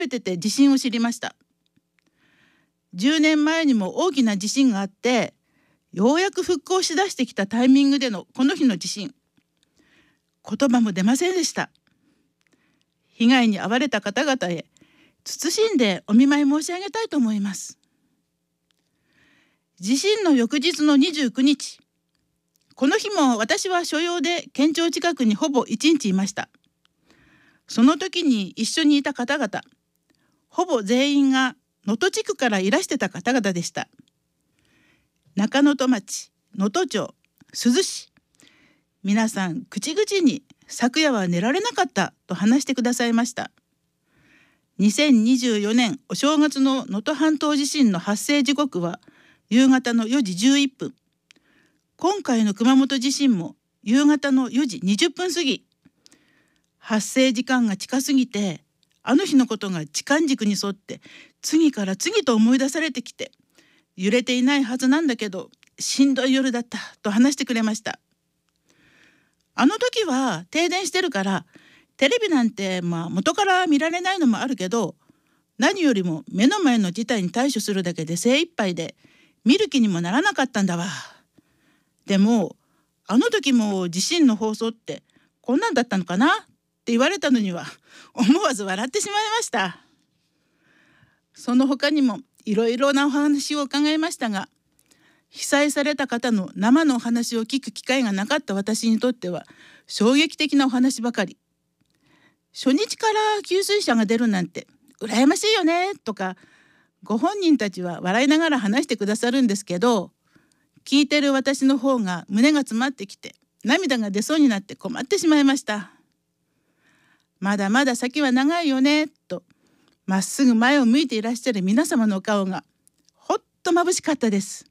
べてて地震を知りました。10年前にも大きな地震があって、ようやく復興しだしてきたタイミングでのこの日の地震、言葉も出ませんでした。被害に遭われた方々へ謹んでお見舞い申し上げたいと思います。地震の翌日の29日、この日も私は所用で県庁近くにほぼ1日いました。その時に一緒にいた方々、ほぼ全員が能登地区からいらしてた方々でした。中能登町、能登町、珠洲市、皆さん口々に昨夜は寝られなかったと話してくださいました。2024年お正月の能登半島地震の発生時刻は夕方の4時11分。今回の熊本地震も夕方の4時20分過ぎ。発生時間が近すぎて、あの日のことが時間軸に沿って次から次と思い出されてきて、揺れていないはずなんだけどしんどい夜だったと話してくれました。あの時は停電してるからテレビなんて元から見られないのもあるけど、何よりも目の前の事態に対処するだけで精一杯で見る気にもならなかったんだわ。でもあの時も地震の放送ってこんなんだったのかなって言われたのには思わず笑ってしまいました。その他にもいろいろなお話を伺いましたが、被災された方の生のお話を聞く機会がなかった私にとっては衝撃的なお話ばかり。初日から給水車が出るなんて羨ましいよねとか、ご本人たちは笑いながら話してくださるんですけど、聞いてる私の方が胸が詰まってきて涙が出そうになって困ってしまいました。まだまだ先は長いよねとまっすぐ前を向いていらっしゃる皆様のお顔がほっと眩しかったです。